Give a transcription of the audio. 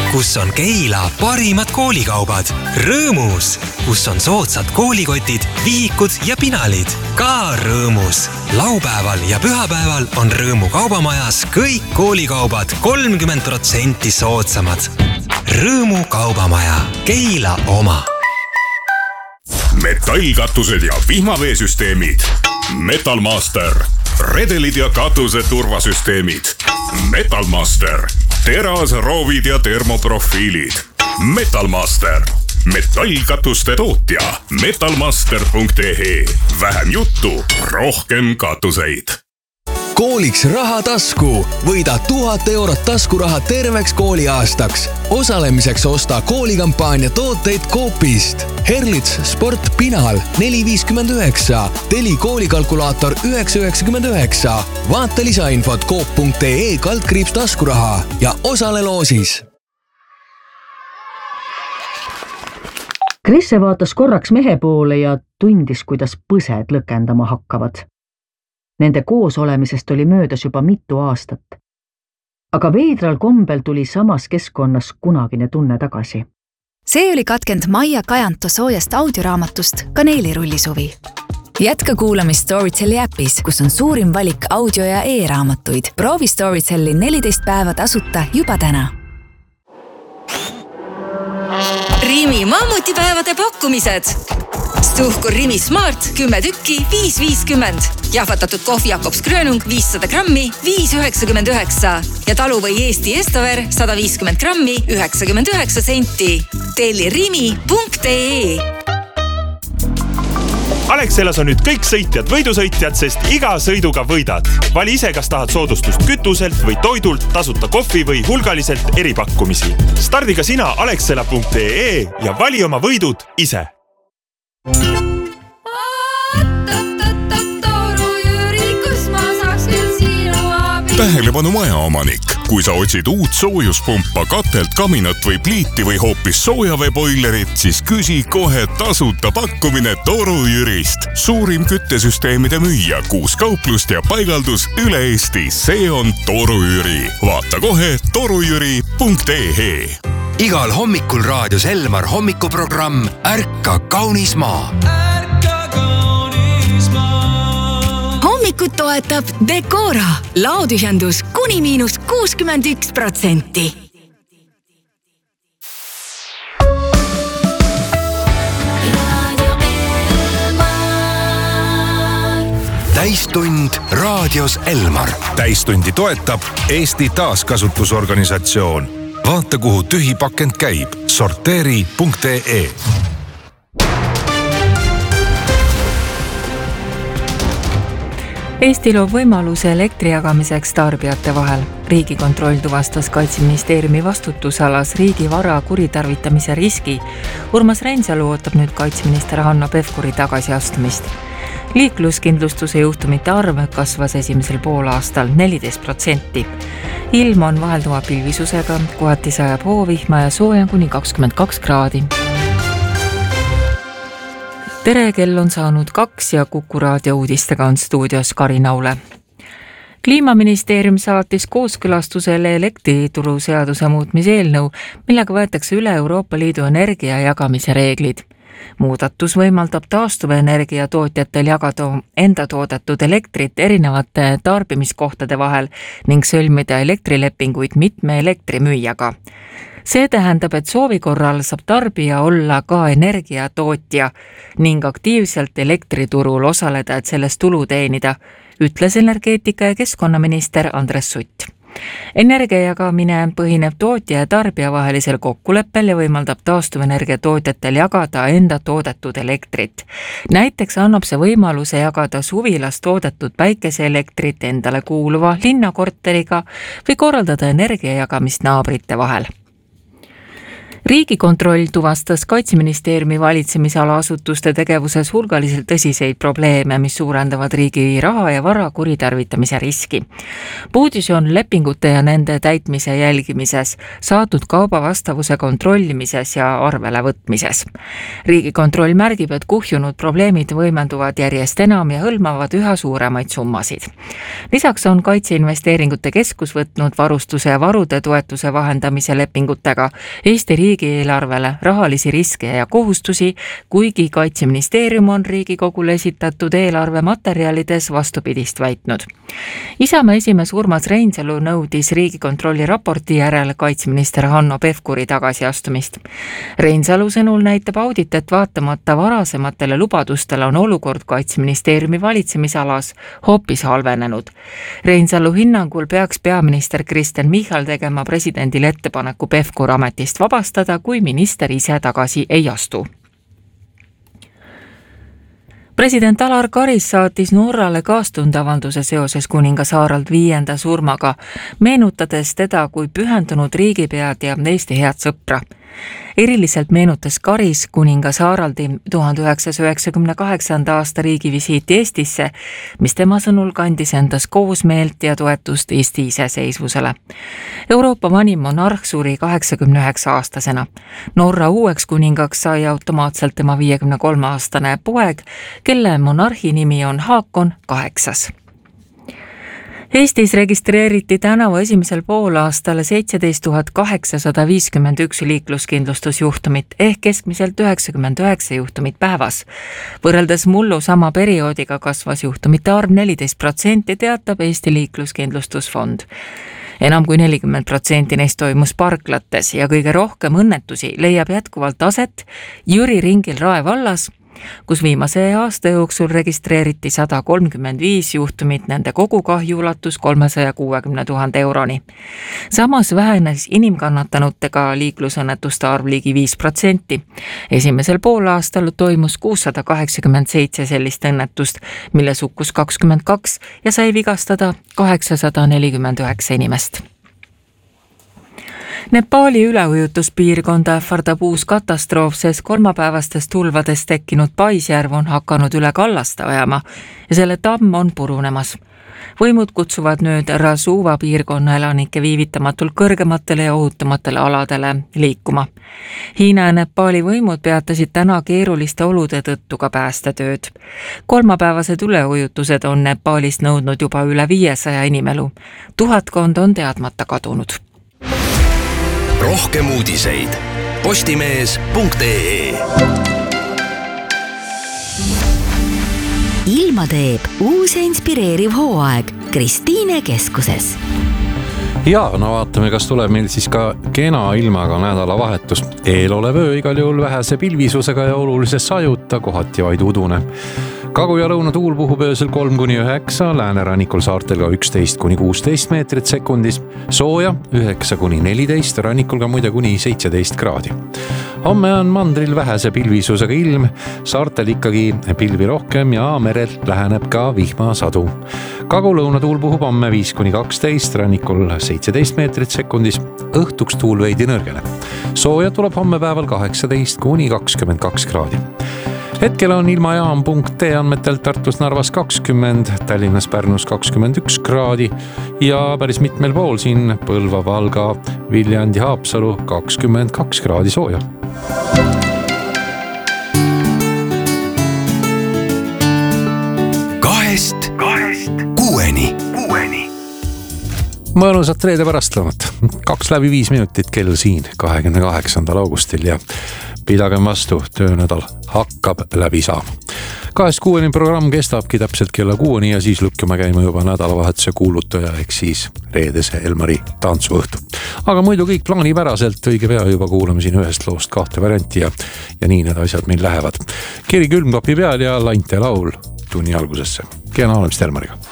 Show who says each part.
Speaker 1: kus on Keila parimad koolikaubad. Rõõmus, kus on soodsad koolikotid, vihikud ja pinalid. Ka Rõõmus. Laupäeval ja pühapäeval on Rõõmu kaubamajas kõik koolikaubad 30% soodsamad. Rõõmu kaubamaja. Keila oma.
Speaker 2: Metallkatused ja vihmaveesüsteemid. Metalmaster. Redelid ja katuse turvasüsteemid. Metalmaster. Terasroovid ja termoprofiilid. Metalmaster. Metallkatuste tootja. Metalmaster.ee. Vähem juttu, rohkem katuseid.
Speaker 3: Kooliks rahatasku. Võida 1000 eurot taskuraha terveks kooliaastaks. Osalemiseks osta koolikampaania tooteid Coopist. Herlits Sport Pinal 4,59. Teli koolikalkulaator 9,99. Vaata lisainfot coop.ee/taskuraha ja osale loosis.
Speaker 4: Krisse vaatas korraks mehe poole ja tundis, kuidas põsed lõkendama hakkavad. Nende koos olemisest oli möödas juba mitu aastat. Aga veidral kombel tuli samas keskkonnas kunagine tunne tagasi.
Speaker 5: See oli katkend Maia Kajanto soojast audioraamatust Kaneelirullisuvi. Jätka kuulamist Storytelli äpis, kus on suurim valik audio- ja e-raamatuid. Proovi Storytelli 14 päeva tasuta juba täna.
Speaker 6: Rimi mammutipäevade pakkumised. Stuhkur Rimi Smart 10 tükki 5,50. Jahvatatud kohvi Jakobs Grönung 500 grammi 5,99. Ja taluvõi Eesti Estover 150 grammi 99 senti. Telli rimi.ee.
Speaker 7: Alexelas on nüüd kõik sõitjad võidusõitjad, sest iga sõiduga võidad. Vali ise, kas tahad soodustust kütuselt või toidult, tasuta kohvi või hulgaliselt eripakkumisi. Stardiga sina alexela.ee ja vali oma võidud ise.
Speaker 2: Tähelepanu majaomanik. Kui sa otsid uut soojuspumpa, katelt, kaminat või pliiti või hoopis soojaveeboilerit, siis küsi kohe tasuta pakkumine Toru Jürist. Suurim küttesüsteemide müüja, 6 kauplust ja paigaldus üle Eesti. See on Toru Jüri. Vaata kohe torujüri.ee.
Speaker 1: Igal hommikul raadios Elmar hommikuprogramm Ärka kaunis maa.
Speaker 5: Hommikut toetab Decora. Laotühjendus kuni –61%.
Speaker 1: Täistund raadios Elmar.
Speaker 8: Täistundi toetab Eesti Taaskasutusorganisatsioon. Vaata, kuhu tühi pakend käib. Sorteeri.ee.
Speaker 9: Eesti loob võimaluse elektri jagamiseks tarbijate vahel. Riigikontroll tuvastas Kaitseministeeriumi vastutusalas riigi vara kuritarvitamise riski. Urmas Reinsalu ootab nüüd kaitseminister Hanno Pevkuri tagasiastumist. Liikluskindlustuse juhtumite arv kasvas esimesel poolaastal 14%. Ilm on vahelduva pilvisusega, kohati sajab hoovihma ja sooja kuni 22 kraadi. Tere, kell on saanud 2 ja Kuku raadio uudistega on stuudios Karin Aule. Kliimaministeerium saatis kooskõlastusele elektrituru seaduse muutmise eelnõu, millega võetakse üle Euroopa Liidu energia jagamise reeglid. Muudatus võimaldab taastuvenergia tootjatel jagada enda toodetud elektrit erinevate tarbimiskohtade vahel ning sõlmida elektrilepinguid mitme elektrimüüjaga. See tähendab, et soovi korral saab tarbija olla ka energiatootja ning aktiivselt elektriturul osaleda, et sellest tulu teenida, ütles energeetika- ja keskkonnaminister Andres Sutt. Energia jagamine põhineb tootja ja tarbija vahelisel kokkuleppel ja võimaldab taastuvenergia tootjatel jagada enda toodetud elektrit. Näiteks annab see võimaluse jagada suvilas toodetud päikeseelektrit endale kuuluva linnakorteriga või korraldada energia jagamist naabrite vahel. Riigikontroll tuvastas Kaitseministeeriumi valitsemisala asutuste tegevuses hulgaliselt tõsiseid probleeme, mis suurendavad riigi raha ja vara kuritarvitamise riski. Puudus on lepingute ja nende täitmise jälgimises, saadud kauba vastavuse kontrollimises ja arvele võtmises. Riigikontroll märgib, et kuhjunud probleemid võimenduvad järjest enam ja hõlmavad üha suuremaid summasid. Lisaks on Kaitseinvesteeringute Keskus võtnud varustuse ja varude toetuse vahendamise lepingutega Eesti riigieelarvele rahalisi riske ja kohustusi, kuigi Kaitseministeerium on Riigikogule esitatud eelarve materjalides vastupidist väitnud. Isamaa esimees Urmas Reinsalu nõudis Riigikontrolli raporti järel kaitseminister Hanno Pevkuri tagasiastumist. Reinsalu sõnul näitab audit, et vaatamata varasematele lubadustele on olukord Kaitseministeeriumi valitsemisalas hoopis halvenenud. Reinsalu hinnangul peaks peaminister Kristen Michal tegema presidendile ettepaneku Pevkur ametist vabastada, kui minister ise tagasi ei astu. President Alar Karis saatis Norrale kaastundavalduse seoses kuningas Harald V surmaga, meenutades teda kui pühendunud riigipead ja Eesti head sõpra. Eriliselt meenutas Karis kuningas Haraldi 1998. aasta riigivisiiti Eestisse, mis tema sõnul kandis endas koosmeelt ja toetust Eesti iseseisvusele. Euroopa vanim monarh suri 89-aastasena. Norra uueks kuningaks sai automaatselt tema 53-aastane poeg, kelle monarhi nimi on Haakon VIII. Eestis registreeriti tänavu esimesel poolaastal 17 851 liikluskindlustusjuhtumit ehk keskmiselt 99 juhtumit päevas. Võrreldes mullu sama perioodiga kasvas juhtumite arv 14%, teatab Eesti liikluskindlustusfond. Enam kui 40% neist toimus parklates ja kõige rohkem õnnetusi leiab jätkuvalt aset Jüri ringil Rae vallas, kus viimase aasta jooksul registreeriti 135 juhtumit, nende kogukahju ulatus 360 000 euroni. Samas vähenes inimkannatanutega liiklusõnnetuste arv ligi 5%. Esimesel poolaastal toimus 687 sellist õnnetust, milles hukkus 22 ja sai vigastada 849 inimest. Nepaali üleujutuspiirkonda ähvardab uus katastroof, sest kolmapäevastest tulvadest tekkinud Paisjärv on hakanud üle kallast ajama ja selle tamm on purunemas. Võimud kutsuvad nüüd Rasuva piirkonna elanikke viivitamatult kõrgematele ja ohutumatele aladele liikuma. Hiina ja Nepaali võimud peatasid täna keeruliste olude tõttu ka päästetööd. Kolmapäevased üleujutused on Nepaalist nõudnud juba üle 500 inimelu. 1000 on teadmata kadunud.
Speaker 3: Rohkem uudiseid postimees.ee.
Speaker 10: Ilma teeb uus ja inspireeriv hooaeg Kristiine keskuses.
Speaker 11: Ja, no vaatame, kas tuleb meil siis ka kena ilmaga nädalavahetus. Eelolev öö igal juhul vähese pilvisusega ja oluliselt sajuta, kohati vaid udune. Kagu- ja lõuna tuul puhub öösel 3-9, läänerannikul saartel ka 11-16 meetrit sekundis, sooja 9-14, rannikul ka muide kuni 17 kraadi. Homme on mandril vähese pilvisusega ilm, saartel ikkagi pilvi rohkem ja merelt läheneb ka vihmasadu. Kagu-lõuna tuul puhub homme 5-12, rannikul 17 meetrit sekundis, õhtuks tuul veidi nõrgeneb. Sooja tuleb homme päeval 18-22 kraadi. Hetkel on ilmajaam.ee andmetel Tartus Narvas 20, Tallinnas Pärnus 21 kraadi ja päris mitmel pool siin Põlva, Valga, Viljandi, Haapsalu 22 kraadi sooja.
Speaker 3: Kahest kuueni.
Speaker 11: Mõnusat reede pärastlõunat. 2:05 minutit kell siin 28. augustil ja pidagem vastu, töönädal hakkab läbi saama. 2-6 programm kestabki täpselt kella 6 ja siis lükkame käima juba nädalavahetuse kuulutaja ehk siis reedese Elmari tantsuõhtu. Aga muidu kõik plaanipäraselt, õige pea juba kuulame siin ühest loost 2 varianti ja nii need asjad meil lähevad. Keri külmkapi peal ja Lainte laul tunni algusesse. Kena olemist Elmariga.